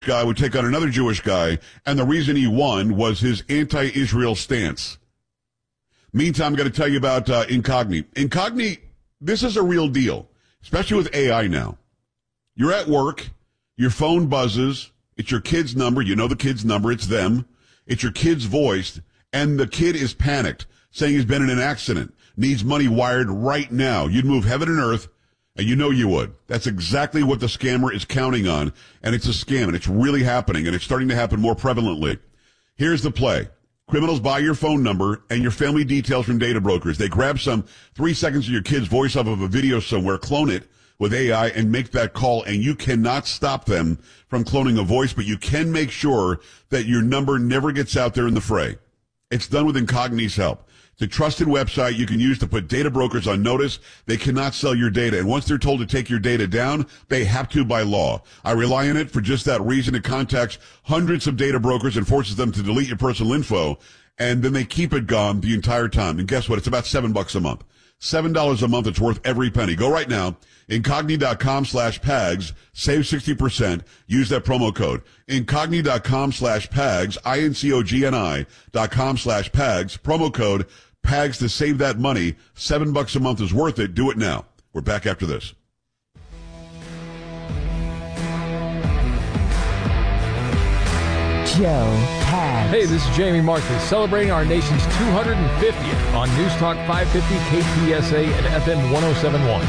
guy would take on another Jewish guy, and the reason he won was his anti-Israel stance. Meantime, I'm going to tell you about Incogni. Incogni, this is a real deal, especially with AI now. You're at work, your phone buzzes, it's your kid's number, you know the kid's number, it's them, it's your kid's voice, and the kid is panicked, saying he's been in an accident, needs money wired right now. You'd move heaven and earth, and you know you would. That's exactly what the scammer is counting on, and it's a scam, and it's really happening, and it's starting to happen more prevalently. Here's the play. Criminals buy your phone number and your family details from data brokers. They grab some 3 seconds of your kid's voice off of a video somewhere, clone it with AI, and make that call, and you cannot stop them from cloning a voice, but you can make sure that your number never gets out there in the fray. It's done with Incogni's help. It's a trusted website you can use to put data brokers on notice. They cannot sell your data, and once they're told to take your data down, they have to by law. I rely on it for just that reason. It contacts hundreds of data brokers and forces them to delete your personal info, and then they keep it gone the entire time. And guess what? It's about $7 a month. $7 a month. It's worth every penny. Go right now. Incogni.com/PAGS. Save 60%. Use that promo code. Incogni.com/PAGS. INCOGNI.com/PAGS. Promo code PAGS to save that money. $7 a month is worth it. Do it now. We're back after this. Joe Pags. Hey, this is Jamie Marcus, celebrating our nation's 250th on News Talk 550 KTSA and FM 1071.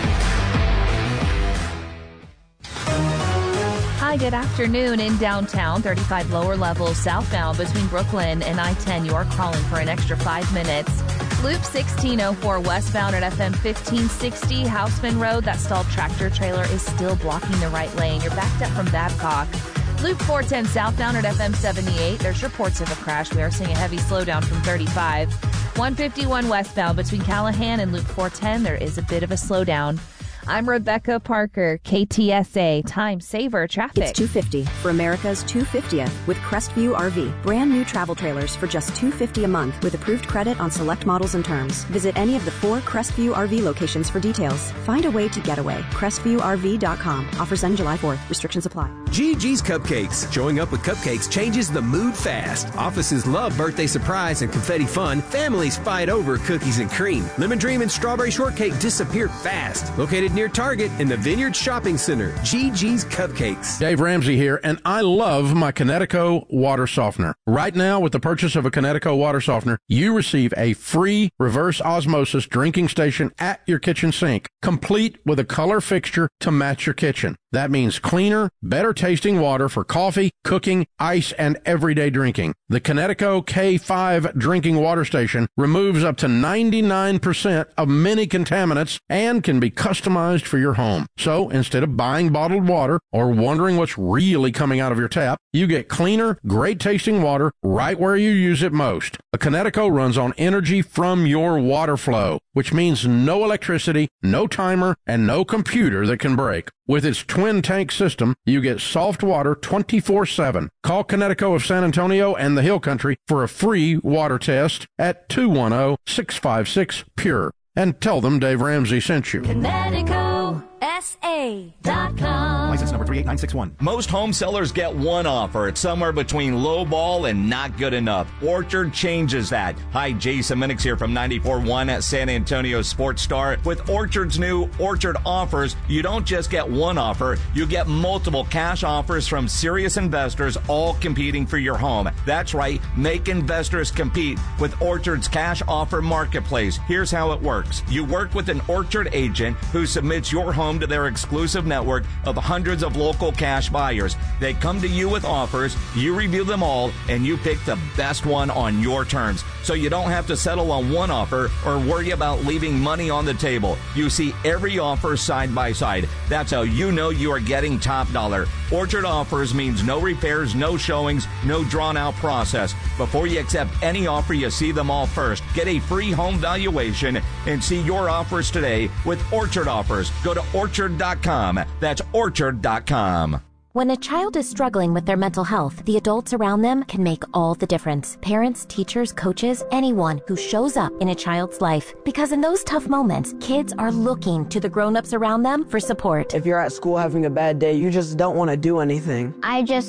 Hi, good afternoon. In downtown, 35 lower levels southbound between Brooklyn and I-10. You are crawling for an extra 5 minutes. Loop 1604 westbound at FM 1560 Houseman Road. That stalled tractor trailer is still blocking the right lane. You're backed up from Babcock. Loop 410 southbound at FM 78. There's reports of a crash. We are seeing a heavy slowdown from 35. 151 westbound between Callahan and Loop 410. There is a bit of a slowdown. I'm Rebecca Parker, KTSA Time Saver Traffic. It's 250 for America's 250th with Crestview RV. Brand new travel trailers for just $250 a month with approved credit on select models and terms. Visit any of the 4 Crestview RV locations for details. Find a way to get away. CrestviewRV.com. Offers end July 4th. Restrictions apply. GG's Cupcakes. Showing up with cupcakes changes the mood fast. Offices love birthday surprise and confetti fun. Families fight over cookies and cream. Lemon Dream and Strawberry Shortcake disappear fast. Located near Target in the Vineyard Shopping Center. GG's Cupcakes. Dave Ramsey here, and I love my Connecticut water softener. Right now, with the purchase of a Connecticut water softener, you receive a free reverse osmosis drinking station at your kitchen sink, complete with a color fixture to match your kitchen. That means cleaner, better tasting water for coffee, cooking, ice, and everyday drinking. The Connecticut K5 drinking water station removes up to 99% of many contaminants and can be customized for your home. So instead of buying bottled water or wondering what's really coming out of your tap, you get cleaner, great tasting water right where you use it most. A Connecticut runs on energy from your water flow, which means no electricity, no timer, and no computer that can break. With its twin tank system, you get soft water 24/7. Call Connecticut of San Antonio and the Hill Country for a free water test at 210-656-PURE. And tell them Dave Ramsey sent you. ConnecticutSA.com. License number 38961. Most home sellers get one offer. It's somewhere between low ball and not good enough. Orchard changes that. Hi, Jason Minix here from 94.1 at San Antonio Sports Star. With Orchard's new Orchard offers, you don't just get one offer, you get multiple cash offers from serious investors, all competing for your home. That's right, make investors compete with Orchard's cash offer marketplace. Here's how it works. You work with an Orchard agent who submits your home to their exclusive network of hundreds of local cash buyers. They come to you with offers, you review them all, and you pick the best one on your terms. So you don't have to settle on one offer or worry about leaving money on the table. You see every offer side by side. That's how you know you are getting top dollar. Orchard offers means no repairs, no showings, no drawn out process. Before you accept any offer, you see them all first. Get a free home valuation and see your offers today with Orchard offers. Go to orchard.com. That's orchard.com. When a child is struggling with their mental health, the adults around them can make all the difference. Parents, teachers, coaches, anyone who shows up in a child's life. Because in those tough moments, kids are looking to the grown-ups around them for support. If you're at school having a bad day, you just don't want to do anything. I just